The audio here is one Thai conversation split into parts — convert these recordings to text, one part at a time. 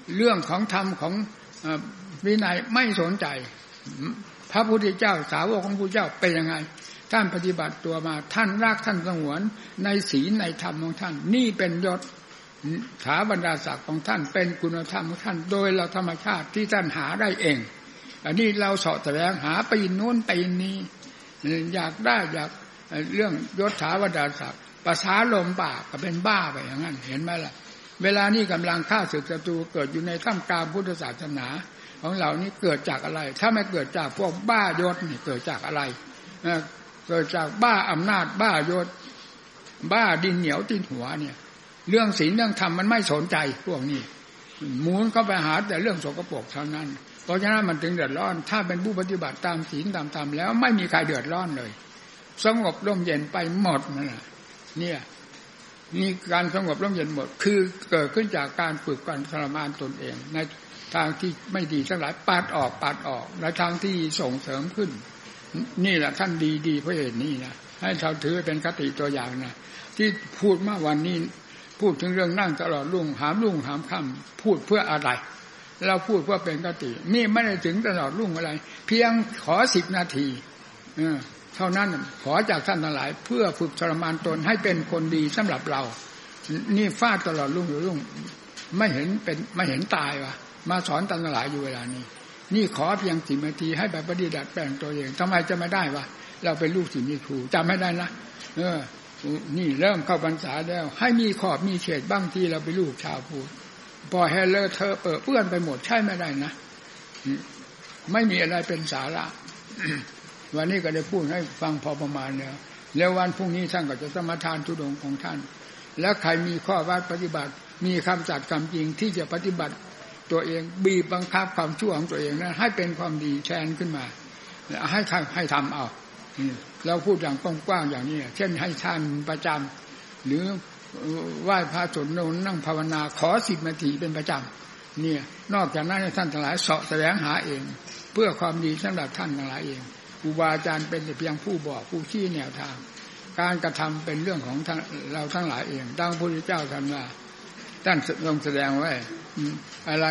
เรื่องของธรรมของวินัยไม่สนใจพระพุทธเจ้าสาวกของพระพุทธเจ้าเป็นยังไงท่านปฏิบัติตัวมาท่านรักท่านสงวนในศีลในธรรมของท่านนี่เป็นยศถาบรรดาศักดิ์ของท่านเป็นคุณธรรมของท่านโดยเราธรรมชาติที่ท่านหาได้เองอันนี้เราเสาะแสวงหาปีนโน้นปีนนี้อยากได้อยากเรื่องยศถาบรรดาศักดิ์ภาษาลมปากก็เป็นบ้าไปอย่างนั้นเห็นไหมล่ะเวลานี้กำลังฆ่าศึกศัตรูเกิดอยู่ในท่ามกลางพุทธศาสนาของเรานี่เกิดจากอะไรถ้าไม่เกิดจากพวกบ้ายศนี่เกิดจากอะไรเกิดจากบ้าอำนาจบ้ายศบ้าดินเหนียวตินหัวเนี่ยเรื่องศีลเรื่องธรรมมันไม่สนใจพวกนี้หมุนเข้าไปหาแต่เรื่องสกปรกเท่านั้นเพราะฉะนั้นมันถึงเดือดร้อนถ้าเป็นผู้ปฏิบัติตามศีลตามธรรมแล้วไม่มีใครเดือดร้อนเลยสงบร่มเย็นไปหมดนั่นแหละเนี่ยนี่การสงบร่มเย็นหมดคือเกิดขึ้นจากการฝึกการทรมานตนเองในทางที่ไม่ดีทั้งหลายปัดออกในทางที่ส่งเสริมขึ้นนี่แหละท่านดีเพราะเหตุนี้นะให้เราถือเป็นคติตัวอย่างนะที่พูดมาวันนี้พูดถึงเรื่องนั่งตลอดรุ่งหามค่ำพูดเพื่ออะไรเราพูดเพื่อเป็นคตินี่ไม่ได้ถึงตลอดรุ่งอะไรเพียงขอ10 นาทีเท่านั้นขอจากท่านทั้งหลายเพื่อฝึกทรมานตนให้เป็นคนดีสำหรับเรานี่ฟาดตลอดรุ่งไม่เห็นตายวะมาสอนท่านทั้งหลายอยู่เวลานี้นี่ขอเพียง10 นาทีให้แบบปฏิบัติแปลงตัวเองทำไมจะไม่ได้วะเราเป็นลูกศิษย์มีครูจำไม่ได้นะนี่เริ่มเข้าพรรษาแล้วให้มีขอบมีเขตบ้างที่เราเป็นลูกชาวพุทธพอให้เลอะเทอะเปื้อนไปหมดใช่ไม่ได้นะไม่มีอะไรเป็นสาระวันนี้ก็ได้พูดให้ฟังพอประมาณแล้ววันพรุ่งนี้ท่านก็จะสมาทานธุดงค์ของท่านแล้วใครมีข้อวัดปฏิบัติมีคำจัดคำจริงที่จะปฏิบัติตัวเองบีบบังคับความชั่วของตัวเองนั้นให้เป็นความดีแทนขึ้นมาให้ทำเอาเราพูดอย่างกว้างๆอย่างนี้เช่นให้ทานประจำหรือไหว้พระสวดมนต์นั่งภาวนาขอ10 นาทีเป็นประจำเนี่ยนอกจากนั้นท่านทั้งหลายเสาะแสวงหาเองเพื่อความดีสำหรับท่านทั้งหลายเองครูบาอาจารย์เป็นแต่เพียงผู้บอกผู้ชี้แนวทางการกระทำเป็นเรื่องของเราทั้งหลายเองดังพระพุทธเจ้าท่านว่าท่านทรงแสดงไว้อะไร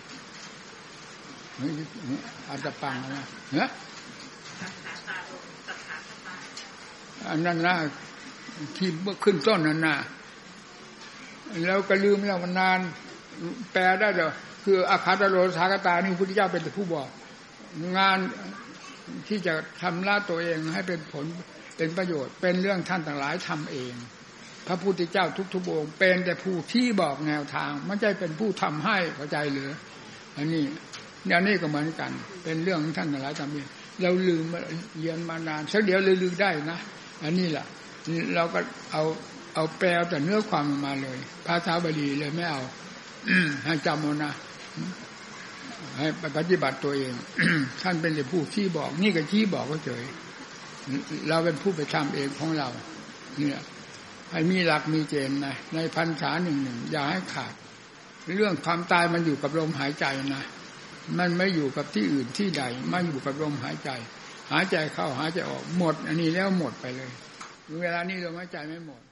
อาจจะปังนะเนี่ยอันนั้นนะที่เมื่อขึ้นต้นนั้นนะแล้วก็ลืมแล้วมันนานแปลได้เดี๋ยวคืออาคาตโรสากตานี่พระพุทธเจ้าเป็นแต่ผู้บอกงานที่จะทำละตัวเองให้เป็นผลเป็นประโยชน์เป็นเรื่องท่านต่างหลายทำเองพระพุทธเจ้าทุกๆองค์เป็นแต่ผู้ที่บอกแนวทางไม่ใช่เป็นผู้ทำให้เข้าใจหรืออันนี้เนี่ยนี่ก็เหมือนกันเป็นเรื่องของท่านต่างหลายทำเองเราลืมเรียนมานานสักเดี๋ยวลืมได้นะอันนี้แหละเราก็เอาแปลแต่เนื้อความมาเลยภาษาบาลีเลยไม่เอาให้จำเอานะให้ปฏิบัติตัวเอง ท่านเป็นแต่ผู้ชี้บอกนี่ก็ชี้บอกก็เฉยเราเป็นผู้ไปทำเองของเราเนี่ยให้มีหลักมีเกณฑ์นะในพรรษาหนึ่งอย่าให้ขาดเรื่องความตายมันอยู่กับลมหายใจนะมันไม่อยู่กับที่อื่นที่ใดไม่อยู่กับลมหายใจหายใจเข้าหายใจออกหมดอันนี้แล้วหมดไปเลยเวลานี้ลมหายใจไม่หมด